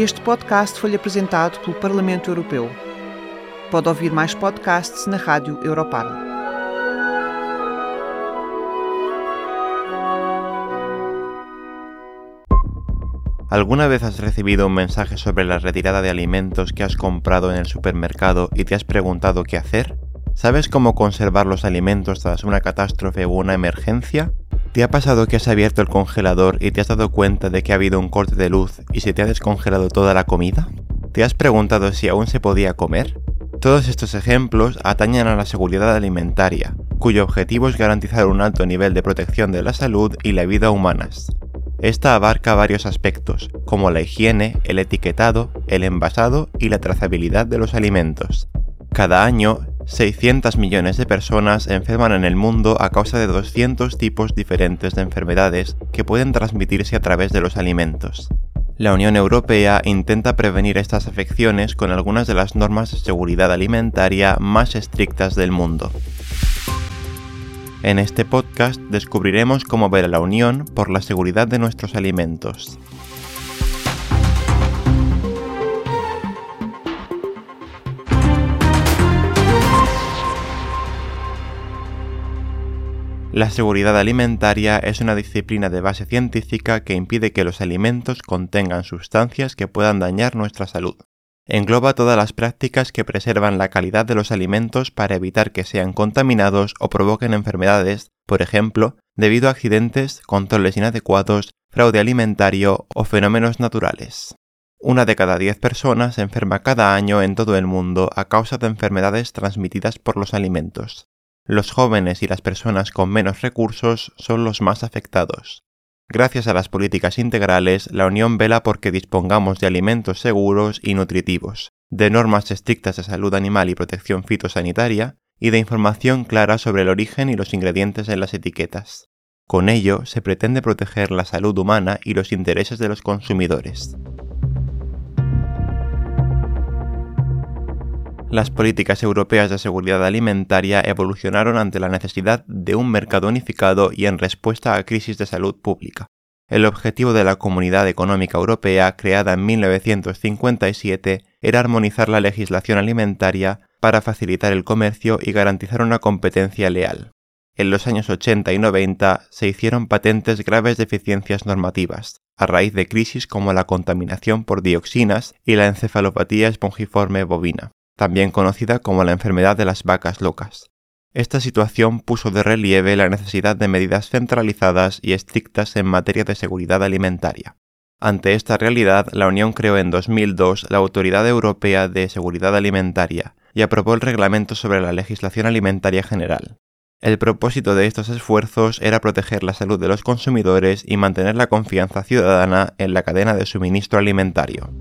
Este podcast foi apresentado pelo Parlamento Europeu. Pode ouvir mais podcasts na Rádio Europarl. ¿Alguna vez has recibido un mensaje sobre la retirada de alimentos que has comprado en el supermercado y te has preguntado qué hacer? ¿Sabes cómo conservar los alimentos tras una catástrofe o una emergencia? ¿Te ha pasado que has abierto el congelador y te has dado cuenta de que ha habido un corte de luz y se te ha descongelado toda la comida? ¿Te has preguntado si aún se podía comer? Todos estos ejemplos atañen a la seguridad alimentaria, cuyo objetivo es garantizar un alto nivel de protección de la salud y la vida humanas. Esta abarca varios aspectos, como la higiene, el etiquetado, el envasado y la trazabilidad de los alimentos. Cada año, 600 millones de personas enferman en el mundo a causa de 200 tipos diferentes de enfermedades que pueden transmitirse a través de los alimentos. La Unión Europea intenta prevenir estas afecciones con algunas de las normas de seguridad alimentaria más estrictas del mundo. En este podcast descubriremos cómo ver a la Unión por la seguridad de nuestros alimentos. La seguridad alimentaria es una disciplina de base científica que impide que los alimentos contengan sustancias que puedan dañar nuestra salud. Engloba todas las prácticas que preservan la calidad de los alimentos para evitar que sean contaminados o provoquen enfermedades, por ejemplo, debido a accidentes, controles inadecuados, fraude alimentario o fenómenos naturales. 1 de cada 10 personas se enferma cada año en todo el mundo a causa de enfermedades transmitidas por los alimentos. Los jóvenes y las personas con menos recursos son los más afectados. Gracias a las políticas integrales, la Unión vela por que dispongamos de alimentos seguros y nutritivos, de normas estrictas de salud animal y protección fitosanitaria, y de información clara sobre el origen y los ingredientes en las etiquetas. Con ello, se pretende proteger la salud humana y los intereses de los consumidores. Las políticas europeas de seguridad alimentaria evolucionaron ante la necesidad de un mercado unificado y en respuesta a crisis de salud pública. El objetivo de la Comunidad Económica Europea, creada en 1957, era armonizar la legislación alimentaria para facilitar el comercio y garantizar una competencia leal. En los años 80 y 90 se hicieron patentes graves deficiencias normativas, a raíz de crisis como la contaminación por dioxinas y la encefalopatía espongiforme bovina, también conocida como la enfermedad de las vacas locas. Esta situación puso de relieve la necesidad de medidas centralizadas y estrictas en materia de seguridad alimentaria. Ante esta realidad, la Unión creó en 2002 la Autoridad Europea de Seguridad Alimentaria y aprobó el Reglamento sobre la Legislación Alimentaria General. El propósito de estos esfuerzos era proteger la salud de los consumidores y mantener la confianza ciudadana en la cadena de suministro alimentario.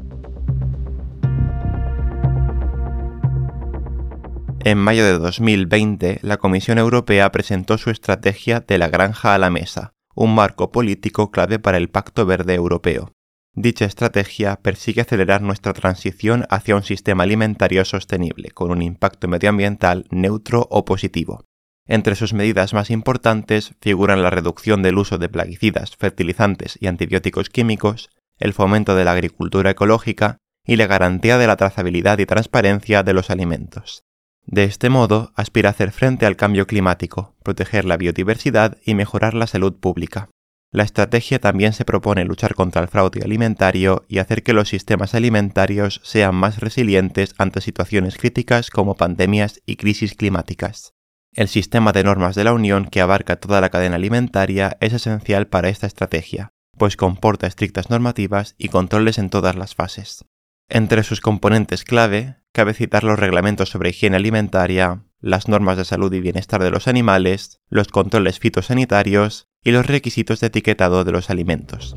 En mayo de 2020, la Comisión Europea presentó su estrategia de la granja a la mesa, un marco político clave para el Pacto Verde Europeo. Dicha estrategia persigue acelerar nuestra transición hacia un sistema alimentario sostenible, con un impacto medioambiental neutro o positivo. Entre sus medidas más importantes figuran la reducción del uso de plaguicidas, fertilizantes y antibióticos químicos, el fomento de la agricultura ecológica y la garantía de la trazabilidad y transparencia de los alimentos. De este modo, aspira a hacer frente al cambio climático, proteger la biodiversidad y mejorar la salud pública. La estrategia también se propone luchar contra el fraude alimentario y hacer que los sistemas alimentarios sean más resilientes ante situaciones críticas como pandemias y crisis climáticas. El sistema de normas de la Unión, que abarca toda la cadena alimentaria, es esencial para esta estrategia, pues comporta estrictas normativas y controles en todas las fases. Entre sus componentes clave, cabe citar los reglamentos sobre higiene alimentaria, las normas de salud y bienestar de los animales, los controles fitosanitarios y los requisitos de etiquetado de los alimentos.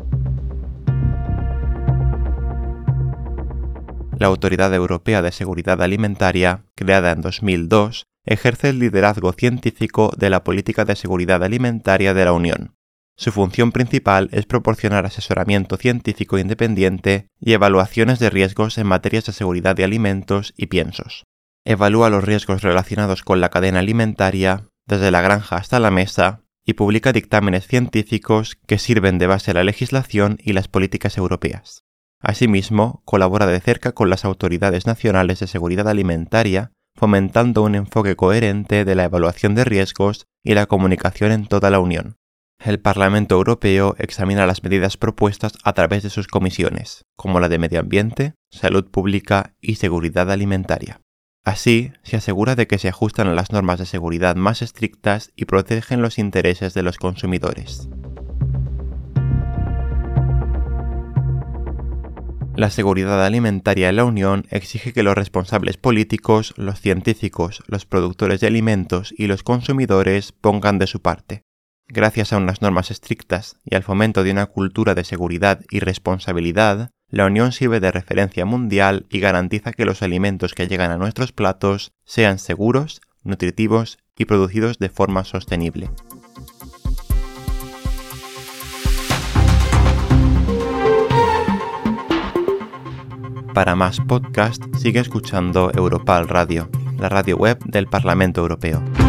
La Autoridad Europea de Seguridad Alimentaria, creada en 2002, ejerce el liderazgo científico de la política de seguridad alimentaria de la Unión. Su función principal es proporcionar asesoramiento científico independiente y evaluaciones de riesgos en materias de seguridad de alimentos y piensos. Evalúa los riesgos relacionados con la cadena alimentaria, desde la granja hasta la mesa, y publica dictámenes científicos que sirven de base a la legislación y las políticas europeas. Asimismo, colabora de cerca con las autoridades nacionales de seguridad alimentaria, fomentando un enfoque coherente de la evaluación de riesgos y la comunicación en toda la Unión. El Parlamento Europeo examina las medidas propuestas a través de sus comisiones, como la de Medio Ambiente, Salud Pública y Seguridad Alimentaria. Así, se asegura de que se ajustan a las normas de seguridad más estrictas y protegen los intereses de los consumidores. La seguridad alimentaria en la Unión exige que los responsables políticos, los científicos, los productores de alimentos y los consumidores pongan de su parte. Gracias a unas normas estrictas y al fomento de una cultura de seguridad y responsabilidad, la Unión sirve de referencia mundial y garantiza que los alimentos que llegan a nuestros platos sean seguros, nutritivos y producidos de forma sostenible. Para más podcasts, sigue escuchando Europal Radio, la radio web del Parlamento Europeo.